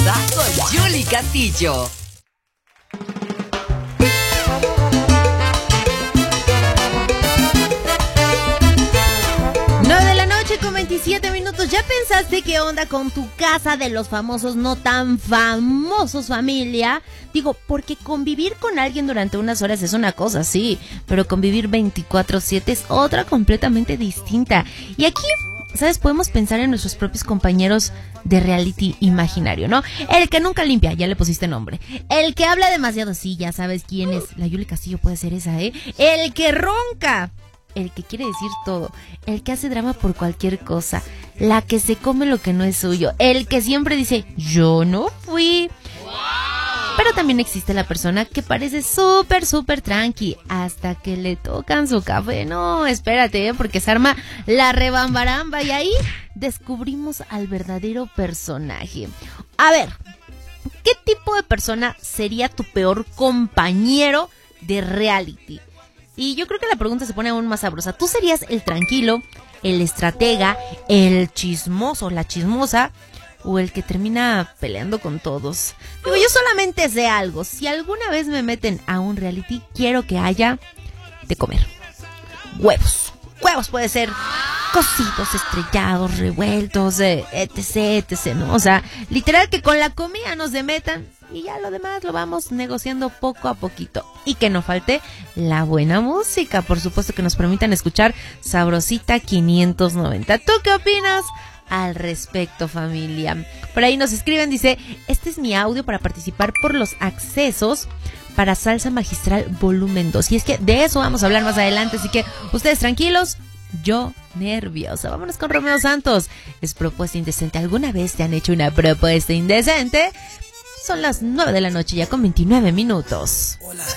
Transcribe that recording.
Moda con Yuli Castillo. Con 27 minutos, ¿ya pensaste qué onda con tu casa de los famosos no tan famosos, familia? Digo, porque convivir con alguien durante unas horas es una cosa, sí, pero convivir 24/7 es otra completamente distinta. Y aquí, ¿sabes? Podemos pensar en nuestros propios compañeros de reality imaginario, ¿no? El que nunca limpia, ya le pusiste nombre. El que habla demasiado, sí, ya sabes quién es. La Yuli Castillo puede ser esa, ¿eh? El que ronca. El que quiere decir todo, el que hace drama por cualquier cosa, la que se come lo que no es suyo, el que siempre dice, yo no fui. Pero también existe la persona que parece súper tranqui, hasta que le tocan su café. No, espérate, porque se arma la rebambaramba y ahí descubrimos al verdadero personaje. A ver, ¿qué tipo de persona sería tu peor compañero de reality? Y yo creo que la pregunta se pone aún más sabrosa. ¿Tú serías el tranquilo, el estratega, el chismoso, la chismosa o el que termina peleando con todos? Digo, yo solamente sé algo. Si alguna vez me meten a un reality, quiero que haya de comer. Huevos. Huevos puede ser cocidos, estrellados, revueltos, etc, ¿no? O sea, literal que con la comida nos metan y ya lo demás lo vamos negociando poco a poquito. Y que no falte la buena música, por supuesto, que nos permitan escuchar Sabrosita 590. ¿Tú qué opinas al respecto, familia? Por ahí nos escriben, dice, este es mi audio para participar por los accesos para Salsa Magistral Volumen 2. Y es que de eso vamos a hablar más adelante, así que ustedes tranquilos, yo nerviosa. Vámonos con Romeo Santos. Es propuesta indecente. ¿Alguna vez te han hecho una propuesta indecente? Son las 9 de la noche ya con 29 minutos. Hola,